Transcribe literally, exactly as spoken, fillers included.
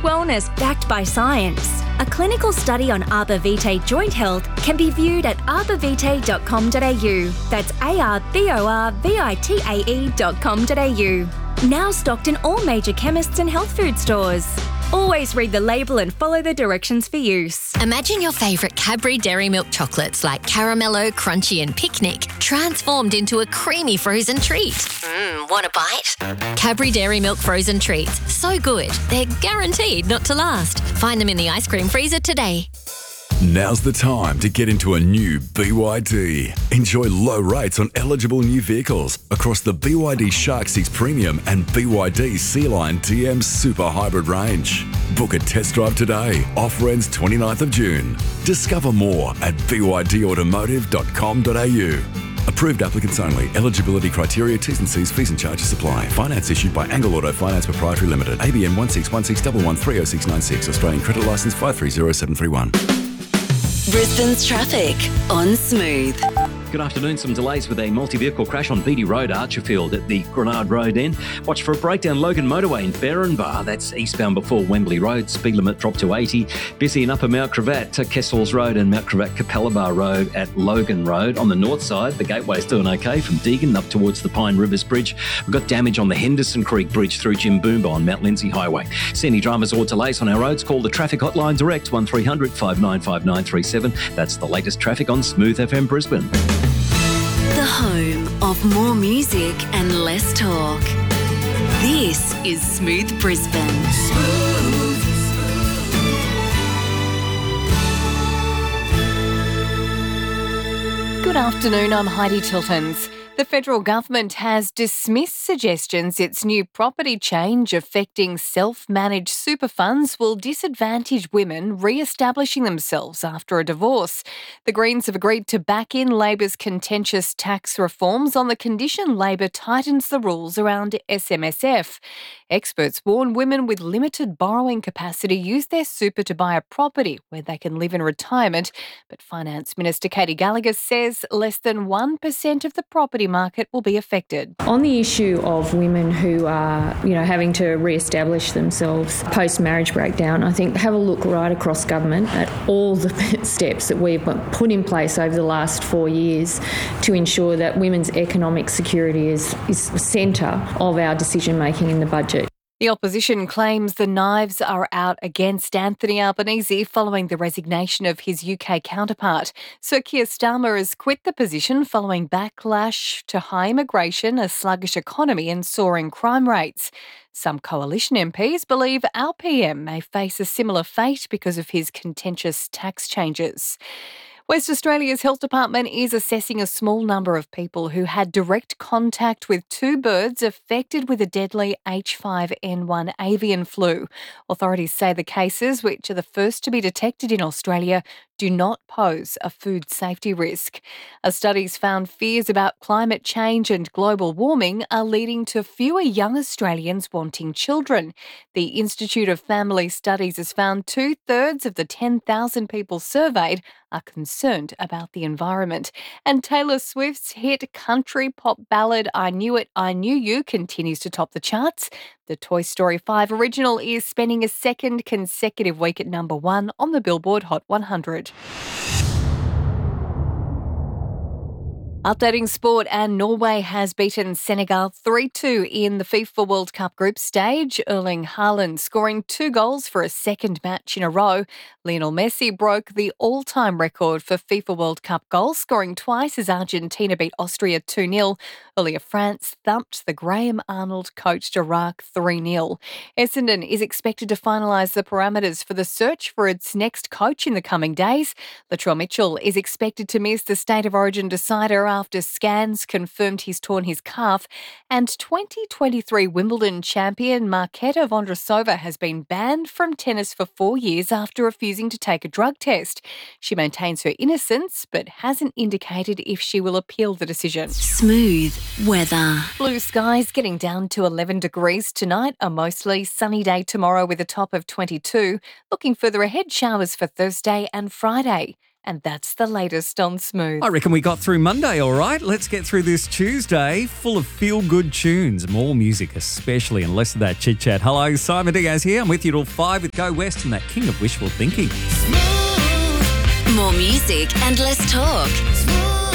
wellness backed by science. A clinical study on Arbor Vitae joint health can be viewed at arbor vitae dot com dot a u. That's A R B O R V I T A E dot com dot a u. Now stocked in all major chemists and health food stores. Always read the label and follow the directions for use. Imagine your favourite Cadbury Dairy Milk chocolates like Caramello, Crunchy and Picnic transformed into a creamy frozen treat. Mmm, want a bite? Cadbury Dairy Milk frozen treats. So good, they're guaranteed not to last. Find them in the ice cream freezer today. Now's the time to get into a new B Y D. Enjoy low rates on eligible new vehicles across the B Y D Shark six Premium and B Y D Sea Lion D M Super Hybrid range. Book a test drive today. Offer ends twenty-ninth of June. Discover more at b y d automotive dot com dot a u. Approved applicants only. Eligibility criteria, T's and C's, fees and charges apply. Finance issued by Angle Auto Finance Proprietary Limited. A B N one six one six one one three oh six nine six. Australian Credit Licence five three zero seven three one. Brisbane's traffic on Smooth. Good afternoon. Some delays with a multi-vehicle crash on Beatty Road, Archerfield at the Grenard Road end. Watch for a breakdown Logan Motorway in Berrinbar. That's eastbound before Wembley Road. Speed limit dropped to eighty. Busy in Upper Mount Cravat to Kessels Road and Mount Cravat Capelabar Road at Logan Road. On the north side, the gateway's doing okay from Deagon up towards the Pine Rivers Bridge. We've got damage on the Henderson Creek Bridge through Jimboomba on Mount Lindsay Highway. See any dramas or delays on our roads, call the traffic hotline direct one three hundred five nine five nine three seven. That's the latest traffic on Smooth F M Brisbane. The home of more music and less talk. This is Smooth Brisbane. Smooth. Good afternoon, I'm Heidi Tiltons. The federal government has dismissed suggestions its new property change affecting self-managed super funds will disadvantage women re-establishing themselves after a divorce. The Greens have agreed to back in Labor's contentious tax reforms on the condition Labor tightens the rules around S M S F. Experts warn women with limited borrowing capacity use their super to buy a property where they can live in retirement, but Finance Minister Katie Gallagher says less than one percent of the property market will be affected. On the issue of women who are, you know, having to re-establish themselves post-marriage breakdown, I think have a look right across government at all the steps that we've put in place over the last four years to ensure that women's economic security is, is the centre of our decision-making in the budget. The opposition claims the knives are out against Anthony Albanese following the resignation of his U K counterpart. Sir Keir Starmer has quit the position following backlash to high immigration, a sluggish economy and soaring crime rates. Some coalition M Ps believe our P M may face a similar fate because of his contentious tax changes. West Australia's Health Department is assessing a small number of people who had direct contact with two birds affected with a deadly H five N one avian flu. Authorities say the cases, which are the first to be detected in Australia, do not pose a food safety risk. A study's found fears about climate change and global warming are leading to fewer young Australians wanting children. The Institute of Family Studies has found two-thirds of the ten thousand people surveyed are concerned about the environment. And Taylor Swift's hit country pop ballad I Knew It, I Knew You continues to top the charts. The Toy Story five original is spending a second consecutive week at number one on the Billboard Hot one hundred. Updating sport, and Norway has beaten Senegal three two in the FIFA World Cup group stage. Erling Haaland scoring two goals for a second match in a row. Lionel Messi broke the all-time record for FIFA World Cup goals, scoring twice as Argentina beat Austria two nil. Earlier, France thumped the Graham Arnold-coached Iraq three nil. Essendon is expected to finalise the parameters for the search for its next coach in the coming days. Latrell Mitchell is expected to miss the State of Origin decider after scans confirmed he's torn his calf, and twenty twenty-three Wimbledon champion Marketa Vondrousova has been banned from tennis for four years after refusing to take a drug test. She maintains her innocence but hasn't indicated if she will appeal the decision. Smooth weather. Blue skies getting down to eleven degrees tonight, a mostly sunny day tomorrow with a top of twenty-two. Looking further ahead, showers for Thursday and Friday. And that's the latest on Smooth. I reckon we got through Monday all right. Let's get through this Tuesday full of feel-good tunes. More music especially and less of that chit-chat. Hello, Simon Diaz here. I'm with you till five with Go West and that king of wishful thinking. More music and less talk.